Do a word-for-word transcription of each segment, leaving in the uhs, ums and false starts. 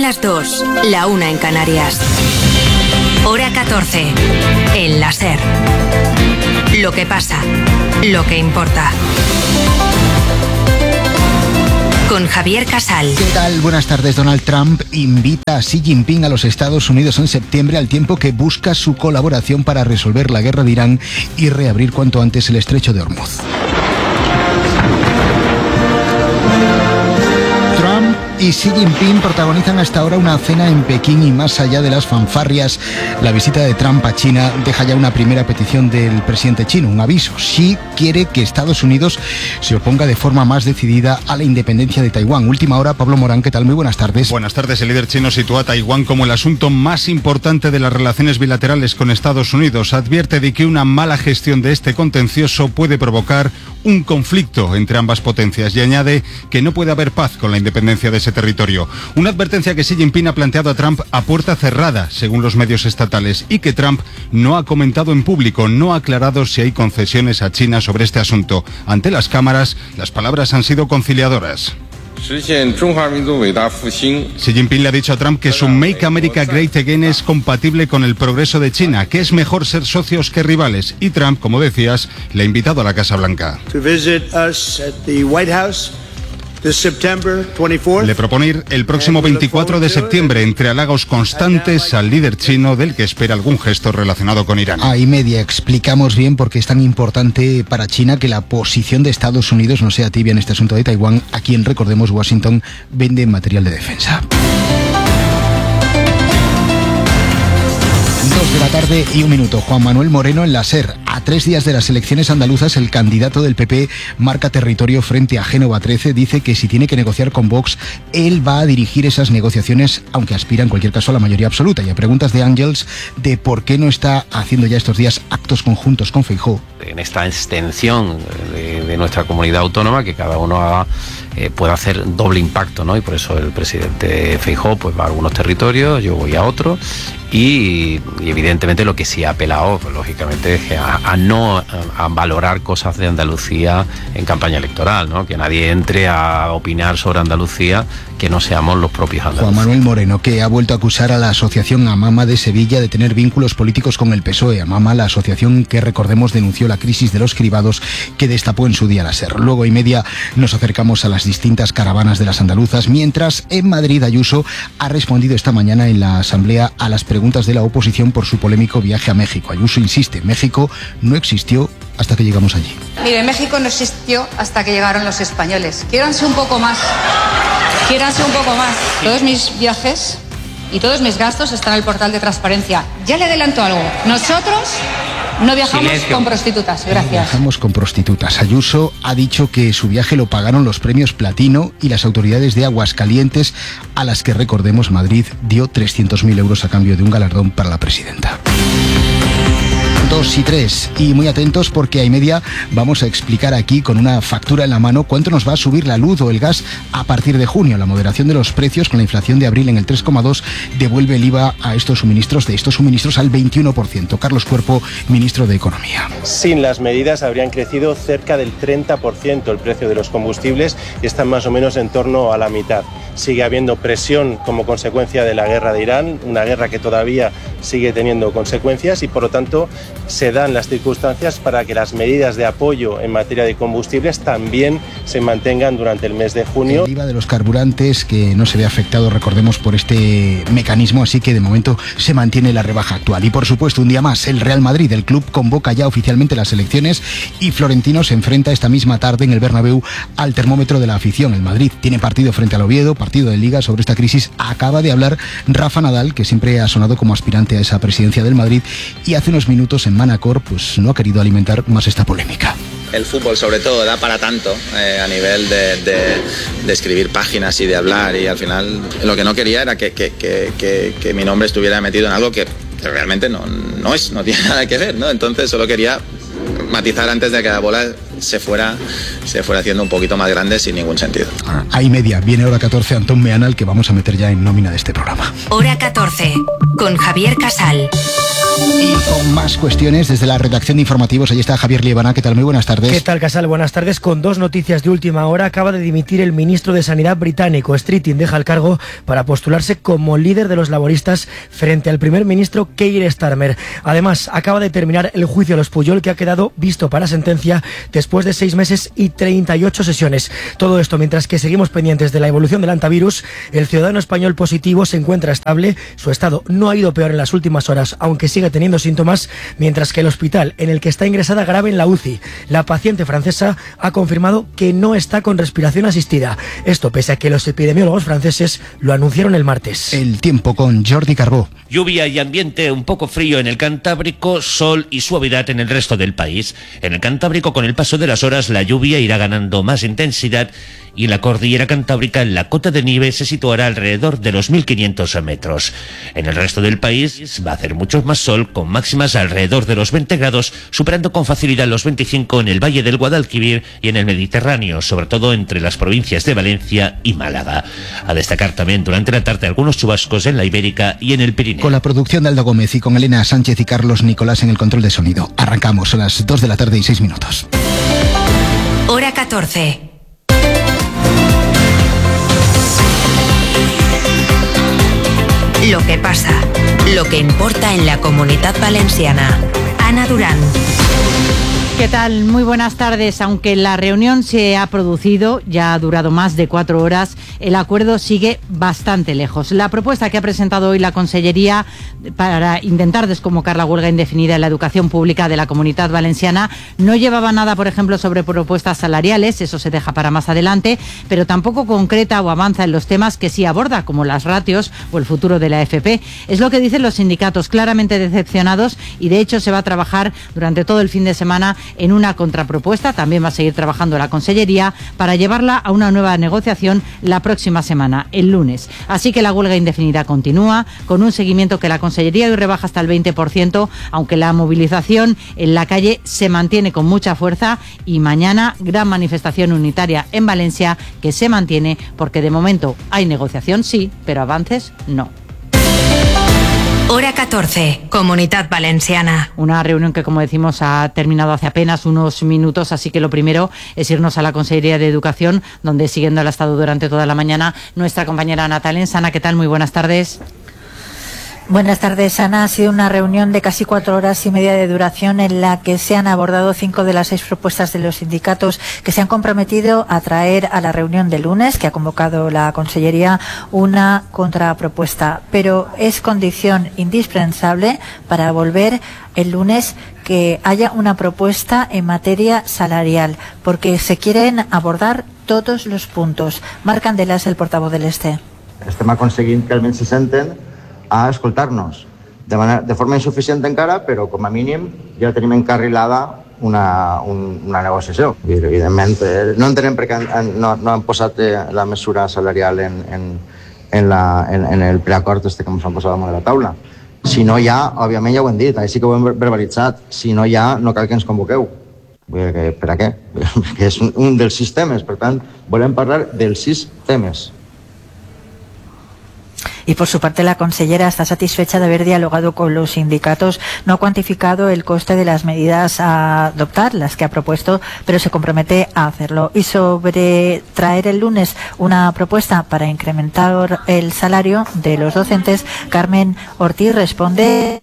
las dos, la una en Canarias. Hora catorce, en la SER. Lo que pasa, lo que importa. Con Javier Casal. ¿Qué tal? Buenas tardes. Donald Trump invita a Xi Jinping a los Estados Unidos en septiembre, al tiempo que busca su colaboración para resolver la guerra de Irán y reabrir cuanto antes el estrecho de Hormuz. Trump y Xi Jinping protagonizan hasta ahora una cena en Pekín y más allá de las fanfarrias, la visita de Trump a China deja ya una primera petición del presidente chino, un aviso. Xi quiere que Estados Unidos se oponga de forma más decidida a la independencia de Taiwán. Última hora, Pablo Morán, ¿qué tal? Muy buenas tardes. Buenas tardes. El líder chino sitúa a Taiwán como el asunto más importante de las relaciones bilaterales con Estados Unidos. Advierte de que una mala gestión de este contencioso puede provocar un conflicto entre ambas potencias y añade que no puede haber paz con la independencia de ese territorio. Una advertencia que Xi Jinping ha planteado a Trump a puerta cerrada, según los medios estatales, y que Trump no ha comentado en público, no ha aclarado si hay concesiones a China sobre este asunto. Ante las cámaras, las palabras han sido conciliadoras. Xi Jinping le ha dicho a Trump que su Make America Great Again es compatible con el progreso de China, que es mejor ser socios que rivales. Y Trump, como decías, le ha invitado a la Casa Blanca. Le propone ir el próximo veinticuatro de septiembre, entre halagos constantes al líder chino, del que espera algún gesto relacionado con Irán. A y media explicamos bien por qué es tan importante para China que la posición de Estados Unidos no sea tibia en este asunto de Taiwán, a quien, recordemos, Washington vende material de defensa. Dos de la tarde y un minuto. Juan Manuel Moreno en la SER. A tres días de las elecciones andaluzas, el candidato del P P marca territorio frente a Génova trece. Dice que si tiene que negociar con Vox, él va a dirigir esas negociaciones, aunque aspira en cualquier caso a la mayoría absoluta. Y a preguntas de Ángels de por qué no está haciendo ya estos días actos conjuntos con Feijóo. En esta extensión de, de nuestra comunidad autónoma, que cada uno haga, eh, pueda hacer doble impacto, ¿no? Y por eso el presidente Feijóo pues va a algunos territorios, yo voy a otros. Y, y evidentemente lo que sí ha apelado, pues, lógicamente, es a, a no a, a valorar cosas de Andalucía en campaña electoral, ¿no? Que nadie entre a opinar sobre Andalucía que no seamos los propios andaluces. Juan Manuel Moreno, que ha vuelto a acusar a la asociación Amama de Sevilla de tener vínculos políticos con el P S O E. Amama, la asociación que, recordemos, denunció la crisis de los cribados que destapó en su día la SER. Luego y media nos acercamos a las distintas caravanas de las andaluzas, mientras en Madrid Ayuso ha respondido esta mañana en la Asamblea a las preguntas de la oposición por su polémico viaje a México. Ayuso insiste, México no existió hasta que llegamos allí. Mire, México no existió hasta que llegaron los españoles. Quiéranse un poco más. Quiéranse un poco más. Todos mis viajes y todos mis gastos están en el portal de transparencia. Ya le adelanto algo. Nosotros no viajamos Silencio. con prostitutas. Gracias. No viajamos con prostitutas. Ayuso ha dicho que su viaje lo pagaron los premios Platino y las autoridades de Aguascalientes, a las que, recordemos, Madrid dio trescientos mil euros a cambio de un galardón para la presidenta. Dos y tres, y muy atentos porque a y media vamos a explicar aquí con una factura en la mano cuánto nos va a subir la luz o el gas a partir de junio. La moderación de los precios con la inflación de abril en el tres coma dos devuelve el I V A a estos suministros, de estos suministros al veintiuno por ciento. Carlos Cuerpo, ministro de Economía. Sin las medidas habrían crecido cerca del treinta por ciento el precio de los combustibles y están más o menos en torno a la mitad. Sigue habiendo presión como consecuencia de la guerra de Irán, una guerra que todavía sigue teniendo consecuencias y por lo tanto se dan las circunstancias para que las medidas de apoyo en materia de combustibles también se mantengan durante el mes de junio. El I V A de los carburantes que no se ve afectado, recordemos, por este mecanismo, así que de momento se mantiene la rebaja actual. Y por supuesto, un día más, el Real Madrid, el club, convoca ya oficialmente las elecciones y Florentino se enfrenta esta misma tarde en el Bernabéu al termómetro de la afición. El Madrid tiene partido frente al Oviedo, partido de Liga. Sobre esta crisis acaba de hablar Rafa Nadal, que siempre ha sonado como aspirante a esa presidencia del Madrid, y hace unos minutos en Manacor pues no ha querido alimentar más esta polémica. El fútbol sobre todo da para tanto eh, a nivel de, de, de escribir páginas y de hablar, y al final lo que no quería era que, que, que, que, que mi nombre estuviera metido en algo que, que realmente no, no es, no tiene nada que ver, ¿no? Entonces solo quería matizar antes de que la bola se fuera, se fuera haciendo un poquito más grande sin ningún sentido. Ah, ahí media, viene hora catorce, Antón Meana, el que vamos a meter ya en nómina de este programa. Hora catorce, con Javier Casal. Y con más cuestiones desde la redacción de informativos, allí está Javier Liebana. ¿Qué tal? Muy buenas tardes. ¿Qué tal, Casal? Buenas tardes. Con dos noticias de última hora, acaba de dimitir el ministro de Sanidad británico. Streeting deja el cargo para postularse como líder de los laboristas frente al primer ministro Keir Starmer. Además, acaba de terminar el juicio a los Pujol, que ha quedado visto para sentencia después de seis meses y treinta y ocho sesiones. Todo esto mientras que seguimos pendientes de la evolución del antivirus. El ciudadano español positivo se encuentra estable. Su estado no ha ido peor en las últimas horas, aunque sigue teniendo síntomas, mientras que el hospital en el que está ingresada grave en la U C I, la paciente francesa, ha confirmado que no está con respiración asistida. Esto pese a que los epidemiólogos franceses lo anunciaron el martes. El tiempo con Jordi Carbó. Lluvia y ambiente un poco frío en el Cantábrico, sol y suavidad en el resto del país. En el Cantábrico, con el paso de las horas, la lluvia irá ganando más intensidad y en la cordillera cantábrica la cota de nieve se situará alrededor de los mil quinientos metros. En el resto del país va a hacer mucho más sol, con máximas alrededor de los veinte grados, superando con facilidad los veinticinco en el Valle del Guadalquivir y en el Mediterráneo, sobre todo entre las provincias de Valencia y Málaga. A destacar también durante la tarde algunos chubascos en la Ibérica y en el Pirineo. Con la producción de Aldo Gómez y con Elena Sánchez y Carlos Nicolás en el control de sonido. Arrancamos a las dos de la tarde y seis minutos. Hora catorce. Lo que pasa, lo que importa en la Comunidad Valenciana. Ana Durán. ¿Qué tal? Muy buenas tardes. Aunque la reunión se ha producido, ya ha durado más de cuatro horas, el acuerdo sigue bastante lejos. La propuesta que ha presentado hoy la Consellería para intentar desconvocar la huelga indefinida en la educación pública de la Comunidad Valenciana no llevaba nada, por ejemplo, sobre propuestas salariales, eso se deja para más adelante, pero tampoco concreta o avanza en los temas que sí aborda, como las ratios o el futuro de la F P. Es lo que dicen los sindicatos, claramente decepcionados, y de hecho se va a trabajar durante todo el fin de semana en una contrapropuesta. También va a seguir trabajando la Consellería para llevarla a una nueva negociación la próxima semana, el lunes. Así que la huelga indefinida continúa, con un seguimiento que la Consellería hoy rebaja hasta el veinte por ciento, aunque la movilización en la calle se mantiene con mucha fuerza, y mañana gran manifestación unitaria en Valencia que se mantiene porque de momento hay negociación, sí, pero avances no. Hora catorce, Comunidad Valenciana. Una reunión que, como decimos, ha terminado hace apenas unos minutos, así que lo primero es irnos a la Consellería de Educación, donde, siguiendo el estado durante toda la mañana, nuestra compañera Natalén. Ana, ¿qué tal? Muy buenas tardes. Buenas tardes, Ana. Ha sido una reunión de casi cuatro horas y media de duración en la que se han abordado cinco de las seis propuestas de los sindicatos que se han comprometido a traer a la reunión de lunes, que ha convocado la Consellería, una contrapropuesta. Pero es condición indispensable para volver el lunes que haya una propuesta en materia salarial, porque se quieren abordar todos los puntos. Marc Candelas, el portavoz del Este. Estem aconseguint que almenys se senten a escoltar-nos de, manera, de forma insuficient encara, però com a mínim ja tenim encarrilada una, un, una negociació. I, evidentment, eh, no entenem per què han, no, no han posat eh, la mesura salarial en, en, en, la, en, en el preacord este que ens han posat damunt de la taula. Si no hi ha, òbviament ja ho hem dit, així que ho hem verbalitzat, si no hi ha, no cal que ens convoqueu. Vull dir que, per a què? Que és un, un dels sis temes, per tant, volem parlar dels sis temes. Y por su parte, la consellera está satisfecha de haber dialogado con los sindicatos. No ha cuantificado el coste de las medidas a adoptar, las que ha propuesto, pero se compromete a hacerlo. Y sobre traer el lunes una propuesta para incrementar el salario de los docentes, Carmen Ortiz responde.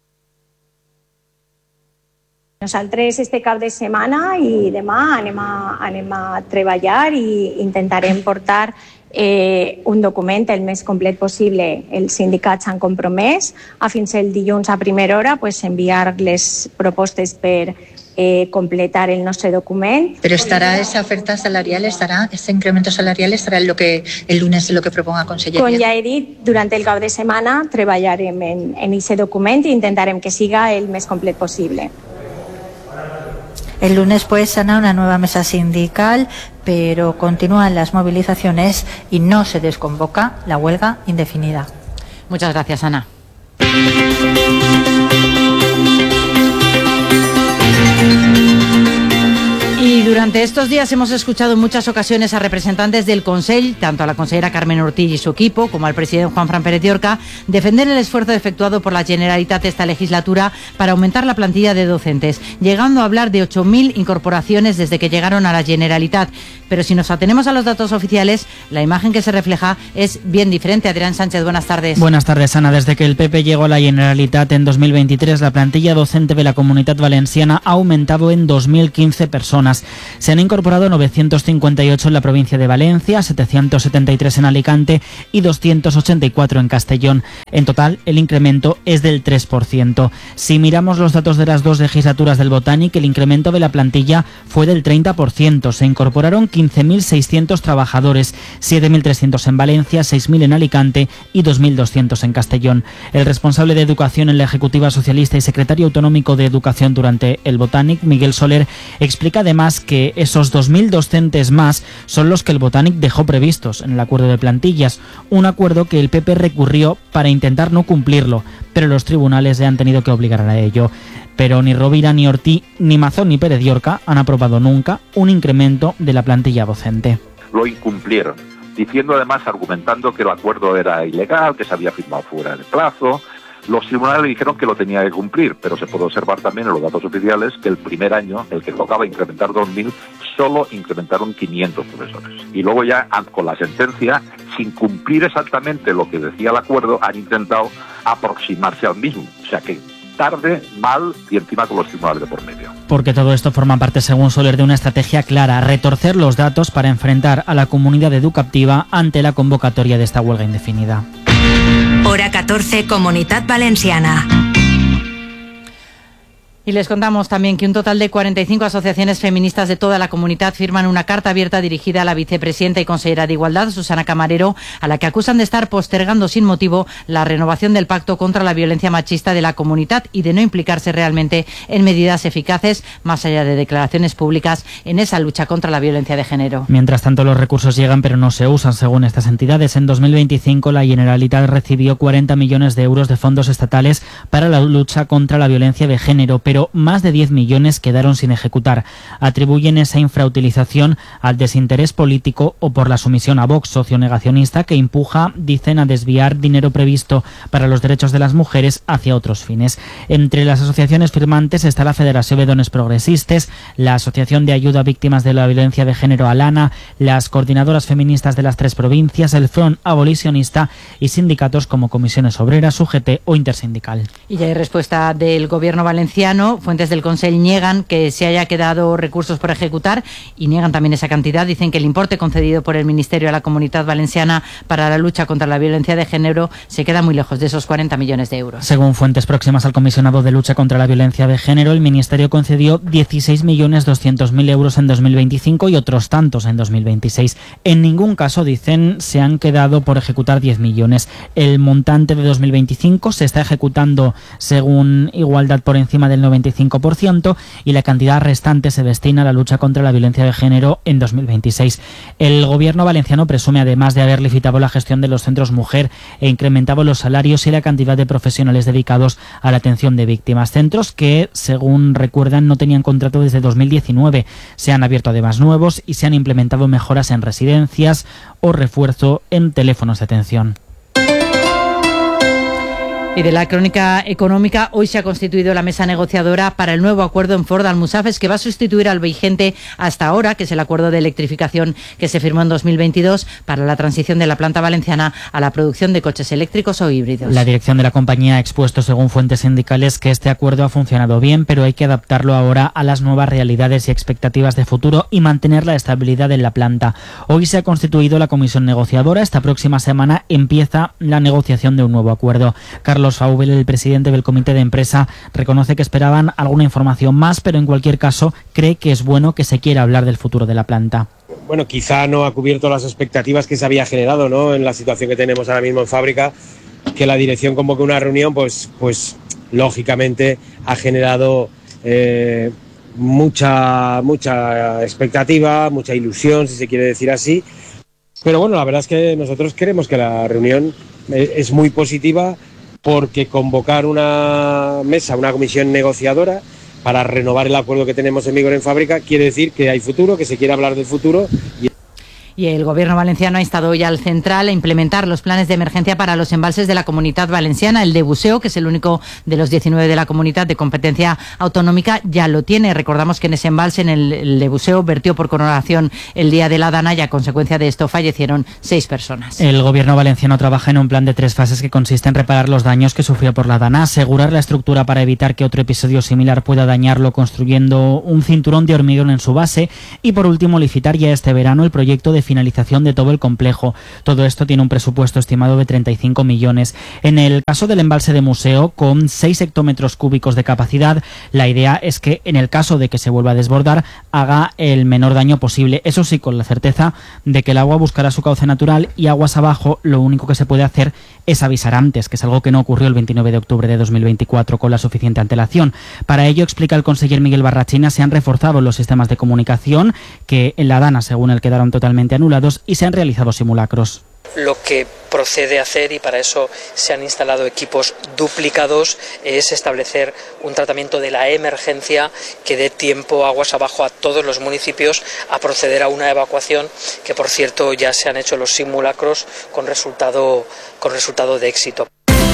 Nosaltres este cap de setmana i demà anem a, anem a treballar i intentarem portar eh, un document el més complet possible. Els sindicats s'han compromès a fins el dilluns a primera hora pues, enviar les propostes per eh, completar el nostre document. Pero estará esa oferta salarial, estará ese incremento salarial, estará en lo que el lunes en lo que proponga Conselleria. Com ja he dit, durant el cap de setmana treballarem en, en ese document i intentarem que siga el més complet possible. El lunes, pues, Ana, una nueva mesa sindical, pero continúan las movilizaciones y no se desconvoca la huelga indefinida. Muchas gracias, Ana. Y Durante estos días hemos escuchado en muchas ocasiones a representantes del Consell, tanto a la consellera Carmen Ortiz y su equipo, como al presidente Juan Fran Pérez de Orca, defender el esfuerzo efectuado por la Generalitat esta legislatura para aumentar la plantilla de docentes, llegando a hablar de ocho mil incorporaciones desde que llegaron a la Generalitat. Pero si nos atenemos a los datos oficiales, la imagen que se refleja es bien diferente. Adrián Sánchez, buenas tardes. Buenas tardes, Ana. Desde que el P P llegó a la Generalitat en dos mil veintitrés, la plantilla docente de la Comunitat Valenciana ha aumentado en dos mil quince personas. Se han incorporado novecientos cincuenta y ocho en la provincia de Valencia, setecientos setenta y tres en Alicante y doscientos ochenta y cuatro en Castellón. En total, el incremento es del tres por ciento. Si miramos los datos de las dos legislaturas del Botánic, el incremento de la plantilla fue del treinta por ciento. Se incorporaron quince mil seiscientos trabajadores, siete mil trescientos en Valencia, seis mil en Alicante y dos mil doscientos en Castellón. El responsable de Educación en la Ejecutiva Socialista y secretario autonómico de Educación durante el Botánic, Miguel Soler, explica además que esos dos mil docentes más son los que el Botánic dejó previstos en el acuerdo de plantillas, un acuerdo que el P P recurrió para intentar no cumplirlo, pero los tribunales le han tenido que obligar a ello. Pero ni Rovira, ni Ortiz, ni Mazón, ni Pérez de Orca han aprobado nunca un incremento de la plantilla docente. Lo incumplieron, diciendo además, argumentando que el acuerdo era ilegal, que se había firmado fuera de plazo. Los tribunales le dijeron que lo tenía que cumplir, pero se puede observar también en los datos oficiales que el primer año, el que tocaba incrementar dos mil, solo incrementaron quinientos profesores. Y luego ya, con la sentencia, sin cumplir exactamente lo que decía el acuerdo, han intentado aproximarse al mismo. O sea que tarde, mal y encima con los tribunales de por medio. Porque todo esto forma parte, según Soler, de una estrategia clara: retorcer los datos para enfrentar a la comunidad educativa ante la convocatoria de esta huelga indefinida. Hora catorce, Comunitat Valenciana. Y les contamos también que un total de cuarenta y cinco asociaciones feministas de toda la comunidad firman una carta abierta dirigida a la vicepresidenta y consellera de Igualdad, Susana Camarero, a la que acusan de estar postergando sin motivo la renovación del pacto contra la violencia machista de la comunidad y de no implicarse realmente en medidas eficaces, más allá de declaraciones públicas, en esa lucha contra la violencia de género. Mientras tanto, los recursos llegan pero no se usan, según estas entidades. En dos mil veinticinco, la Generalitat recibió cuarenta millones de euros de fondos estatales para la lucha contra la violencia de género, pero pero más de diez millones quedaron sin ejecutar. Atribuyen esa infrautilización al desinterés político o por la sumisión a Vox, socio negacionista, que empuja, dicen, a desviar dinero previsto para los derechos de las mujeres hacia otros fines. Entre las asociaciones firmantes está la Federación de Dones Progresistes, la Asociación de Ayuda a Víctimas de la Violencia de Género Alana, las coordinadoras feministas de las tres provincias, el Front Abolicionista y sindicatos como Comisiones Obreras, U G T o Intersindical. Y ya hay respuesta del Gobierno valenciano. Fuentes del Consell niegan que se haya quedado recursos por ejecutar y niegan también esa cantidad. Dicen que el importe concedido por el Ministerio a la Comunidad Valenciana para la lucha contra la violencia de género se queda muy lejos de esos cuarenta millones de euros. Según fuentes próximas al comisionado de lucha contra la violencia de género, el Ministerio concedió dieciséis millones doscientos mil euros en dos mil veinticinco y otros tantos en dos mil veintiséis. En ningún caso, dicen, se han quedado por ejecutar diez millones. El montante de dos mil veinticinco se está ejecutando, según Igualdad, por encima del noventa y cinco por ciento y la cantidad restante se destina a la lucha contra la violencia de género en dos mil veintiséis. El Gobierno valenciano presume, además de haber licitado la gestión de los centros mujer e incrementado los salarios y la cantidad de profesionales dedicados a la atención de víctimas. Centros que, según recuerdan, no tenían contrato desde dos mil diecinueve. Se han abierto además nuevos y se han implementado mejoras en residencias o refuerzo en teléfonos de atención. Y de la crónica económica, hoy se ha constituido la mesa negociadora para el nuevo acuerdo en Ford Almusafes, que va a sustituir al vigente hasta ahora, que es el acuerdo de electrificación que se firmó en dos mil veintidós para la transición de la planta valenciana a la producción de coches eléctricos o híbridos. La dirección de la compañía ha expuesto, según fuentes sindicales, que este acuerdo ha funcionado bien, pero hay que adaptarlo ahora a las nuevas realidades y expectativas de futuro y mantener la estabilidad en la planta. Hoy se ha constituido la comisión negociadora. Esta próxima semana empieza la negociación de un nuevo acuerdo. Carlos Carlos Faubel, el presidente del comité de empresa, reconoce que esperaban alguna información más, pero en cualquier caso cree que es bueno que se quiera hablar del futuro de la planta. Bueno, quizá no ha cubierto las expectativas que se había generado, ¿no?, en la situación que tenemos ahora mismo en fábrica, que la dirección convoque una reunión, pues, pues lógicamente ha generado eh, mucha, mucha expectativa, mucha ilusión, si se quiere decir así. Pero bueno, la verdad es que nosotros creemos que la reunión es muy positiva, porque convocar una mesa, una comisión negociadora, para renovar el acuerdo que tenemos en vigor en Fábrica, quiere decir que hay futuro, que se quiere hablar del futuro. Y Y el Gobierno valenciano ha instado hoy al Central a implementar los planes de emergencia para los embalses de la Comunitat Valenciana. El de Buseo, que es el único de los diecinueve de la comunidad de competencia autonómica, ya lo tiene. Recordamos que en ese embalse, en el, el de Buseo, vertió por coronación el día de la Dana y a consecuencia de esto fallecieron seis personas. El Gobierno valenciano trabaja en un plan de tres fases que consiste en reparar los daños que sufrió por la Dana, asegurar la estructura para evitar que otro episodio similar pueda dañarlo construyendo un cinturón de hormigón en su base y, por último, licitar ya este verano el proyecto de finalización de todo el complejo. Todo esto tiene un presupuesto estimado de treinta y cinco millones. En el caso del embalse de Museo, con seis hectómetros cúbicos de capacidad, la idea es que en el caso de que se vuelva a desbordar, haga el menor daño posible. Eso sí, con la certeza de que el agua buscará su cauce natural y aguas abajo, lo único que se puede hacer es avisar antes, que es algo que no ocurrió el veintinueve de octubre de dos mil veinticuatro con la suficiente antelación. Para ello, explica el conseller Miguel Barrachina, se han reforzado los sistemas de comunicación que en la Dana, según él, quedaron totalmente anulados y se han realizado simulacros. Lo que procede a hacer, y para eso se han instalado equipos duplicados, es establecer un tratamiento de la emergencia que dé tiempo aguas abajo a todos los municipios a proceder a una evacuación, que por cierto ya se han hecho los simulacros con resultado, con resultado de éxito.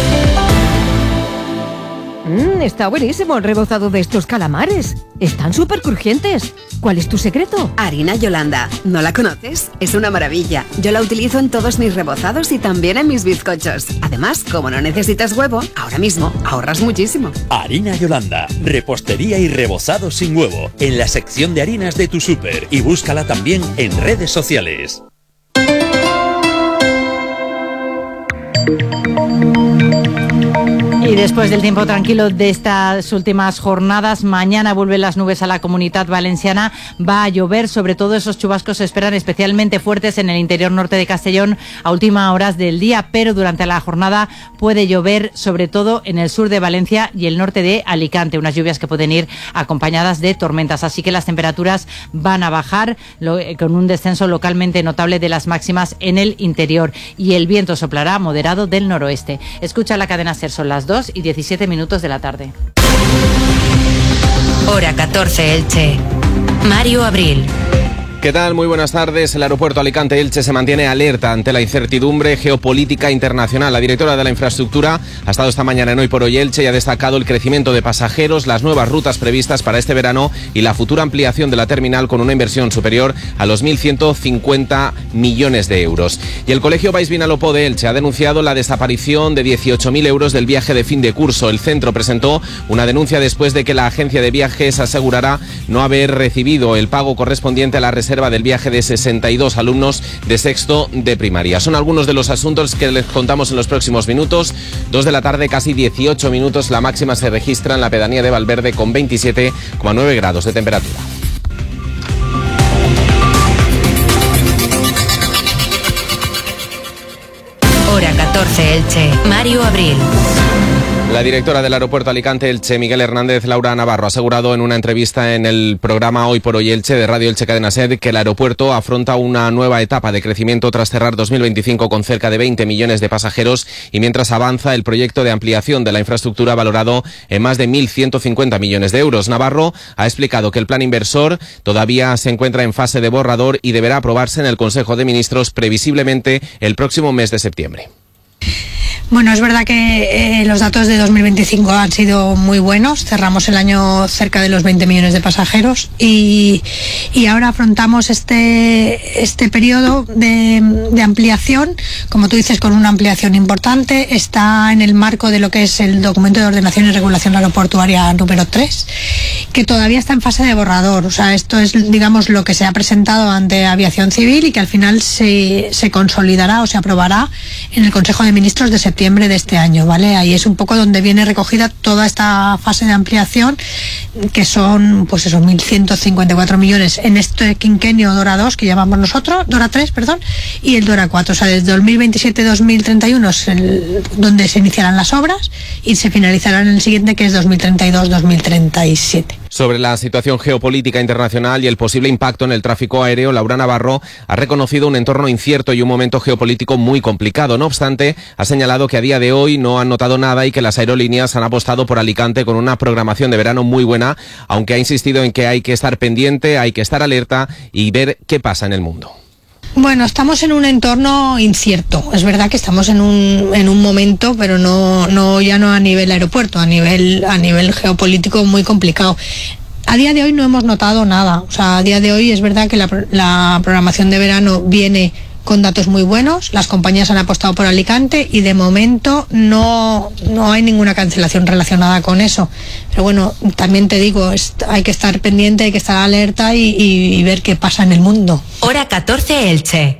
Mmm, está buenísimo el rebozado de estos calamares. Están súper crujientes. ¿Cuál es tu secreto? Harina Yolanda. ¿No la conoces? Es una maravilla. Yo la utilizo en todos mis rebozados y también en mis bizcochos. Además, como no necesitas huevo, ahora mismo ahorras muchísimo. Harina Yolanda. Repostería y rebozado sin huevo. En la sección de harinas de tu súper. Y búscala también en redes sociales. Y después del tiempo tranquilo de estas últimas jornadas, mañana vuelven las nubes a la Comunitat Valenciana. Va a llover, sobre todo esos chubascos se esperan especialmente fuertes en el interior norte de Castellón a últimas horas del día, pero durante la jornada puede llover sobre todo en el sur de Valencia y el norte de Alicante, unas lluvias que pueden ir acompañadas de tormentas, así que las temperaturas van a bajar lo, con un descenso localmente notable de las máximas en el interior y el viento soplará moderado del noroeste. Escucha la cadena SER, son las dos y diecisiete minutos de la tarde. Hora catorce, Elche. Mario Abril. ¿Qué tal? Muy buenas tardes. El aeropuerto Alicante-Elche se mantiene alerta ante la incertidumbre geopolítica internacional. La directora de la infraestructura ha estado esta mañana en Hoy por Hoy Elche y ha destacado el crecimiento de pasajeros, las nuevas rutas previstas para este verano y la futura ampliación de la terminal con una inversión superior a los mil ciento cincuenta millones de euros. Y el Colegio País Vinalopó de Elche ha denunciado la desaparición de dieciocho mil euros del viaje de fin de curso. El centro presentó una denuncia después de que la agencia de viajes asegurara no haber recibido el pago correspondiente a la reserva del viaje de sesenta y dos alumnos de sexto de primaria. Son algunos de los asuntos que les contamos en los próximos minutos. Dos de la tarde, casi dieciocho minutos. La máxima se registra en la pedanía de Valverde con veintisiete coma nueve grados de temperatura. Hora catorce, Elche. Mario Abril. La directora del aeropuerto Alicante-Elche, Miguel Hernández Laura Navarro, ha asegurado en una entrevista en el programa Hoy por Hoy Elche de Radio Elche Cadena SER que el aeropuerto afronta una nueva etapa de crecimiento tras cerrar dos mil veinticinco con cerca de veinte millones de pasajeros y mientras avanza el proyecto de ampliación de la infraestructura valorado en más de mil ciento cincuenta millones de euros. Navarro ha explicado que el plan inversor todavía se encuentra en fase de borrador y deberá aprobarse en el Consejo de Ministros previsiblemente el próximo mes de septiembre. Bueno, es verdad que eh, los datos de dos mil veinticinco han sido muy buenos. Cerramos el año cerca de los veinte millones de pasajeros y, y ahora afrontamos este, este periodo de, de ampliación, como tú dices, con una ampliación importante. Está en el marco de lo que es el documento de ordenación y regulación aeroportuaria número tres, que todavía está en fase de borrador. O sea, esto es, digamos, lo que se ha presentado ante Aviación Civil y que al final se, se consolidará o se aprobará en el Consejo de Ministros de septiembre de este año, ¿vale? Ahí es un poco donde viene recogida toda esta fase de ampliación, que son, pues esos mil ciento cincuenta y cuatro millones en este quinquenio DORA dos, que llamamos nosotros, DORA tres, perdón, y el DORA cuatro. O sea, desde dos mil veintisiete a dos mil treinta y uno es el, donde se iniciarán las obras y se finalizarán en el siguiente, que es dos mil treinta y dos a dos mil treinta y siete. Sobre la situación geopolítica internacional y el posible impacto en el tráfico aéreo, Laura Navarro ha reconocido un entorno incierto y un momento geopolítico muy complicado. No obstante, ha señalado que a día de hoy no han notado nada y que las aerolíneas han apostado por Alicante con una programación de verano muy buena, aunque ha insistido en que hay que estar pendiente, hay que estar alerta y ver qué pasa en el mundo. Bueno, estamos en un entorno incierto. Es verdad que estamos en un, en un momento, pero no, no ya no a nivel aeropuerto, a nivel, a nivel geopolítico muy complicado. A día de hoy no hemos notado nada. O sea, a día de hoy es verdad que la, la programación de verano viene con datos muy buenos, las compañías han apostado por Alicante y de momento no, no hay ninguna cancelación relacionada con eso. Pero bueno, también te digo, es, hay que estar pendiente, hay que estar alerta y, y, y ver qué pasa en el mundo. Hora catorce Elche.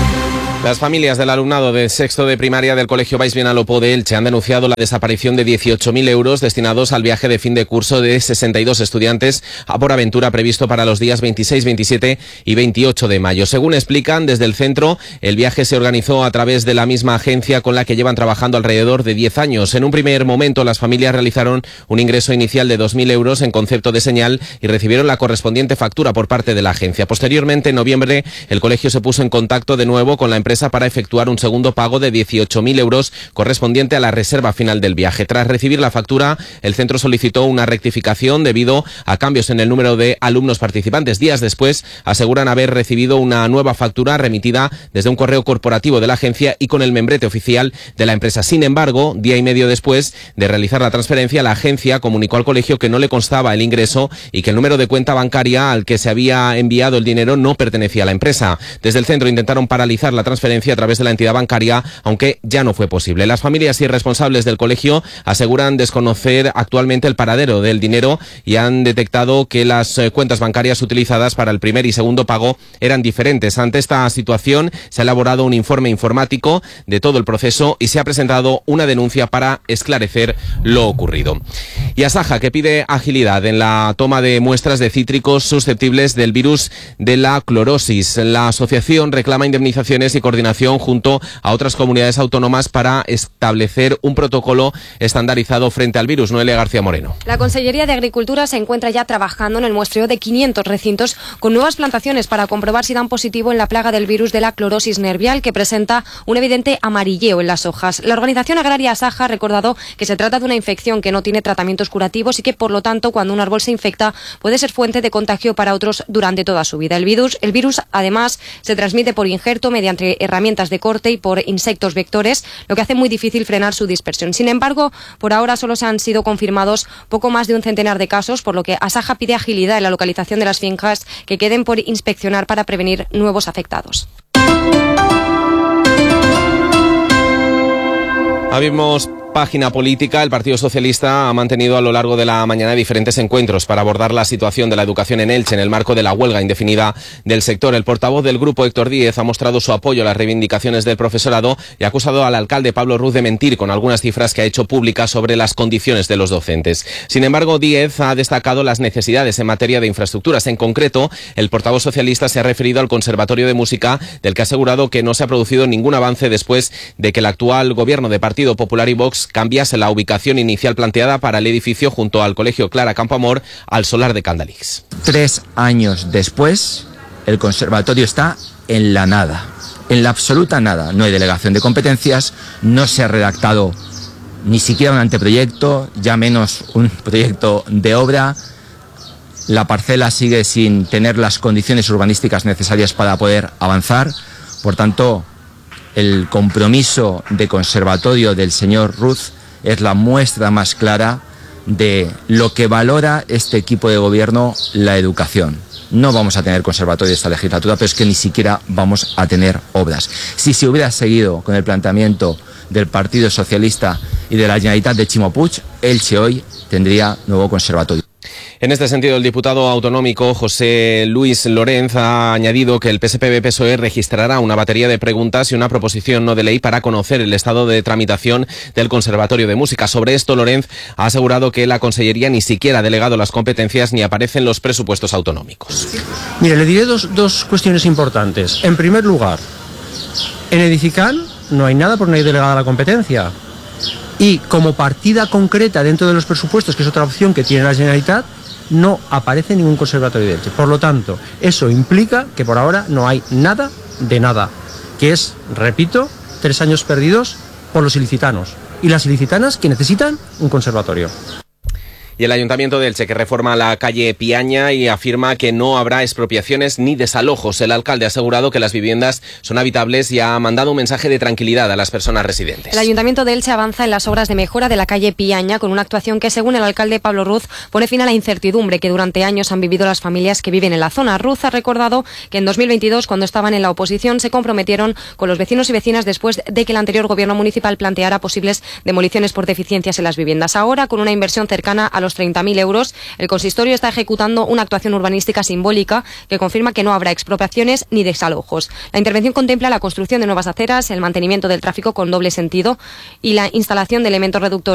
Las familias del alumnado de sexto de primaria del Colegio Vais Vinalopó de Elche han denunciado la desaparición de dieciocho mil euros destinados al viaje de fin de curso de sesenta y dos estudiantes a Por Aventura previsto para los días veintiséis, veintisiete y veintiocho de mayo. Según explican desde el centro, el viaje se organizó a través de la misma agencia con la que llevan trabajando alrededor de diez años. En un primer momento, las familias realizaron un ingreso inicial de dos mil euros en concepto de señal y recibieron la correspondiente factura por parte de la agencia. Posteriormente, en noviembre, el colegio se puso en contacto de nuevo con la empresa para efectuar un segundo pago de dieciocho mil euros correspondiente a la reserva final del viaje. Tras recibir la factura, el centro solicitó una rectificación debido a cambios en el número de alumnos participantes. Días después, aseguran haber recibido una nueva factura remitida desde un correo corporativo de la agencia y con el membrete oficial de la empresa. Sin embargo, día y medio después de realizar la transferencia, la agencia comunicó al colegio que no le constaba el ingreso y que el número de cuenta bancaria al que se había enviado el dinero no pertenecía a la empresa. Desde el centro intentaron paralizar la transferencia a través de la entidad bancaria, aunque ya no fue posible. Las familias y responsables del colegio aseguran desconocer actualmente el paradero del dinero y han detectado que las cuentas bancarias utilizadas para el primer y segundo pago eran diferentes. Ante esta situación, se ha elaborado un informe informático de todo el proceso y se ha presentado una denuncia para esclarecer lo ocurrido. Y Asaja, que pide agilidad en la toma de muestras de cítricos susceptibles del virus de la clorosis. La asociación reclama indemnizaciones y coordinación junto a otras comunidades autónomas para establecer un protocolo estandarizado frente al virus. Noelia García Moreno. La Consellería de Agricultura se encuentra ya trabajando en el muestreo de quinientos recintos con nuevas plantaciones para comprobar si dan positivo en la plaga del virus de la clorosis nervial, que presenta un evidente amarilleo en las hojas. La organización agraria Asaja ha recordado que se trata de una infección que no tiene tratamientos curativos y que, por lo tanto, cuando un árbol se infecta, puede ser fuente de contagio para otros durante toda su vida. El virus, el virus además, se transmite por injerto mediante herramientas de corte y por insectos vectores, lo que hace muy difícil frenar su dispersión. Sin embargo, por ahora solo se han sido confirmados poco más de un centenar de casos, por lo que Asaja pide agilidad en la localización de las fincas que queden por inspeccionar para prevenir nuevos afectados. Abrimos página política. El Partido Socialista ha mantenido a lo largo de la mañana diferentes encuentros para abordar la situación de la educación en Elche en el marco de la huelga indefinida del sector. El portavoz del grupo, Héctor Díez, ha mostrado su apoyo a las reivindicaciones del profesorado y ha acusado al alcalde Pablo Ruz de mentir con algunas cifras que ha hecho públicas sobre las condiciones de los docentes. Sin embargo, Díez ha destacado las necesidades en materia de infraestructuras. En concreto, el portavoz socialista se ha referido al Conservatorio de Música, del que ha asegurado que no se ha producido ningún avance después de que el actual gobierno de Partido Popular y Vox cambiase la ubicación inicial planteada para el edificio junto al Colegio Clara Campoamor al solar de Candalix. Tres años después, el conservatorio está en la nada, en la absoluta nada. No hay delegación de competencias, no se ha redactado ni siquiera un anteproyecto, ya menos un proyecto de obra. La parcela sigue sin tener las condiciones urbanísticas necesarias para poder avanzar. Por tanto, el compromiso de conservatorio del señor Ruz es la muestra más clara de lo que valora este equipo de gobierno la educación. No vamos a tener conservatorio esta legislatura, pero es que ni siquiera vamos a tener obras. Si se hubiera seguido con el planteamiento del Partido Socialista y de la Generalitat de Chimo Puig, Elche hoy tendría nuevo conservatorio. En este sentido, el diputado autonómico José Luis Lorenz ha añadido que el P S P B-P S O E registrará una batería de preguntas y una proposición no de ley para conocer el estado de tramitación del Conservatorio de Música. Sobre esto, Lorenz ha asegurado que la Consellería ni siquiera ha delegado las competencias ni aparecen los presupuestos autonómicos. Mire, le diré dos, dos cuestiones importantes. En primer lugar, en Edifican no hay nada por no hay delegada la competencia. Y como partida concreta dentro de los presupuestos, que es otra opción que tiene la Generalitat, no aparece ningún conservatorio de Elche. Por lo tanto, eso implica que por ahora no hay nada de nada, que es, repito, tres años perdidos por los ilicitanos y las ilicitanas que necesitan un conservatorio. Y el Ayuntamiento de Elche, que reforma la calle Piaña y afirma que no habrá expropiaciones ni desalojos. El alcalde ha asegurado que las viviendas son habitables y ha mandado un mensaje de tranquilidad a las personas residentes. El Ayuntamiento de Elche avanza en las obras de mejora de la calle Piaña con una actuación que, según el alcalde Pablo Ruz, pone fin a la incertidumbre que durante años han vivido las familias que viven en la zona. Ruz ha recordado que en dos mil veintidós, cuando estaban en la oposición, se comprometieron con los vecinos y vecinas después de que el anterior gobierno municipal planteara posibles demoliciones por deficiencias en las viviendas. Ahora, con una inversión cercana a los treinta mil euros, el consistorio está ejecutando una actuación urbanística simbólica que confirma que no habrá expropiaciones ni desalojos. La intervención contempla la construcción de nuevas aceras, el mantenimiento del tráfico con doble sentido y la instalación de elementos reductores